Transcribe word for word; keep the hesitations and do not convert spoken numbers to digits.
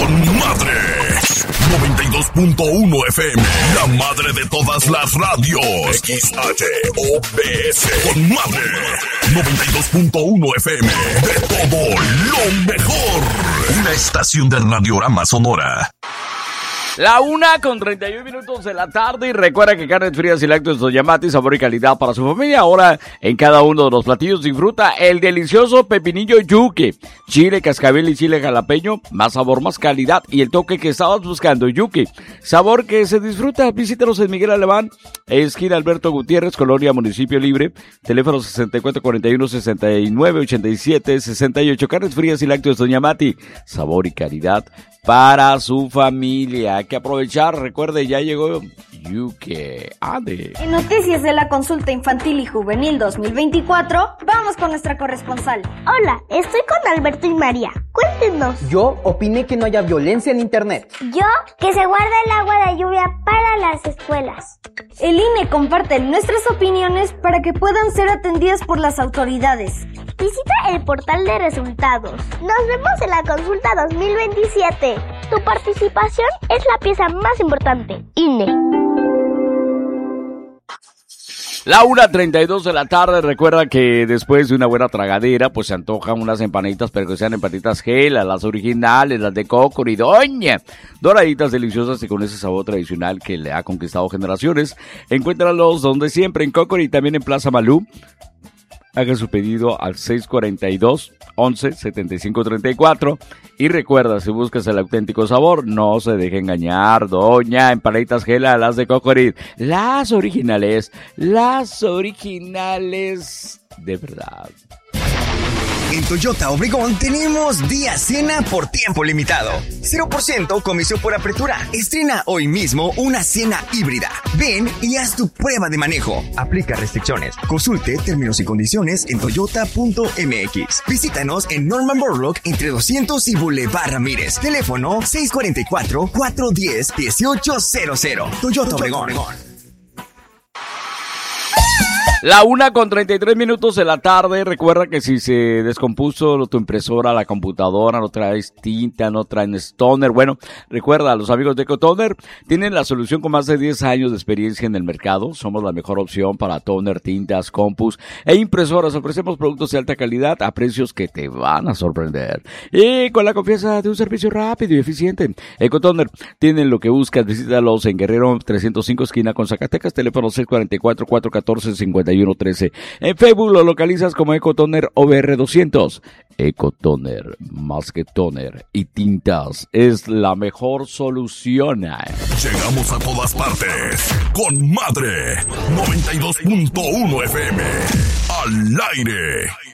con madre. noventa y dos punto uno F M, la madre de todas las radios. X H O B S, con madre. noventa y dos punto uno F M, de todo lo mejor. Una estación de Radiorama Sonora. La una con treinta y un minutos de la tarde, y recuerda que carnes frías y lácteos Toyamati, sabor y calidad para su familia. Ahora en cada uno de los platillos disfruta el delicioso pepinillo yuque, chile cascabel y chile jalapeño, más sabor, más calidad y el toque que estabas buscando. Yuque, sabor que se disfruta. Visítanos en Miguel Alemán, esquina Alberto Gutiérrez, Colonia Municipio Libre, teléfono sesenta y cuatro cuarenta y uno, sesenta y nueve ochenta y siete sesenta y ocho. Carnes frías y lácteos Toyamati, sabor y calidad para su familia. Hay que aprovechar, recuerde, ya llegó Yuke. Ade. En noticias de la consulta infantil y juvenil dos mil veinticuatro, vamos con nuestra corresponsal. Hola, estoy con Alberto y María. Cuéntenos. Yo opiné que no haya violencia en internet. Yo, que se guarda el agua de lluvia para las escuelas. El I N E comparte nuestras opiniones para que puedan ser atendidas por las autoridades. Visita el portal de resultados. Nos vemos en la consulta dos mil veintisiete. Tu participación es la pieza más importante. I N E. La una treinta y dos de la tarde. Recuerda que después de una buena tragadera, pues se antojan unas empanitas, pero que sean empanitas Gela, las originales, las de coco y doña. Doraditas deliciosas y con ese sabor tradicional que le ha conquistado generaciones. Encuéntralos donde siempre, en Cocori y también en Plaza Malú. Haga su pedido al seis cuarenta y dos, once, setenta y cinco treinta y cuatro. Y recuerda, si buscas el auténtico sabor, no se deje engañar, doña. Empanaditas Gela, las de Cocorit, las originales, las originales de verdad. En Toyota Obregón tenemos día cena por tiempo limitado. cero por ciento comisión por apertura. Estrena hoy mismo una cena híbrida. Ven y haz tu prueba de manejo. Aplica restricciones. Consulte términos y condiciones en toyota punto m x. Visítanos en Norman Borlaug entre doscientos y Boulevard Ramírez. Teléfono seis cuatro cuatro, cuatro uno cero, uno ocho cero cero. Toyota Obregón. La una con treinta y tres minutos de la tarde. Recuerda que si se descompuso tu impresora, la computadora, no traes tinta, no traes toner. Bueno, recuerda, los amigos de EcoToner tienen la solución con más de diez años de experiencia en el mercado. Somos la mejor opción para toner, tintas, compus e impresoras. Ofrecemos productos de alta calidad a precios que te van a sorprender. Y con la confianza de un servicio rápido y eficiente. EcoToner tienen lo que buscas. Visítalos en Guerrero trescientos cinco, esquina con Zacatecas. Teléfono seis cuatro cuatro, cuatro uno cuatro, cinco uno trece. En Facebook lo localizas como EcoToner O B R doscientos. EcoToner, más que toner y tintas, es la mejor solución. Llegamos a todas partes con madre. noventa y dos punto uno F M. Al aire.